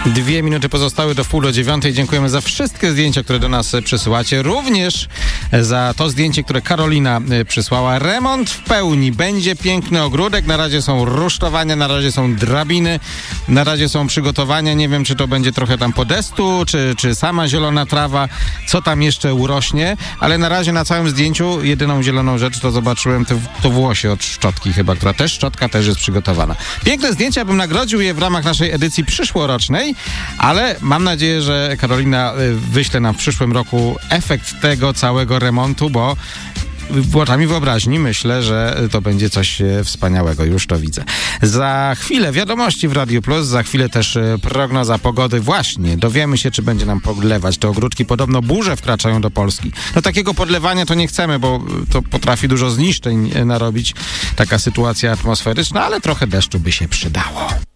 2 minuty pozostały do 8:30. Dziękujemy za wszystkie zdjęcia, które do nas przysyłacie. Również za to zdjęcie, które Karolina przysłała. Remont w pełni. Będzie piękny ogródek. Na razie są rusztowania, na razie są drabiny, na razie są przygotowania. Nie wiem, czy to będzie trochę tam podestu, czy sama zielona trawa, co tam jeszcze urośnie. Ale na razie na całym zdjęciu jedyną zieloną rzecz to zobaczyłem to włosie od szczotki chyba, która też, szczotka też jest przygotowana. Piękne zdjęcia, bym nagrodził je w ramach naszej edycji przyszłorocznej, ale mam nadzieję, że Karolina wyśle nam w przyszłym roku efekt tego całego remontu, bo oczami wyobraźni myślę, że to będzie coś wspaniałego. Już to widzę. Za chwilę wiadomości w Radiu Plus, za chwilę też prognoza pogody. Właśnie, dowiemy się, czy będzie nam podlewać te ogródki. Podobno burze wkraczają do Polski. No takiego podlewania to nie chcemy, bo to potrafi dużo zniszczeń narobić taka sytuacja atmosferyczna, ale trochę deszczu by się przydało.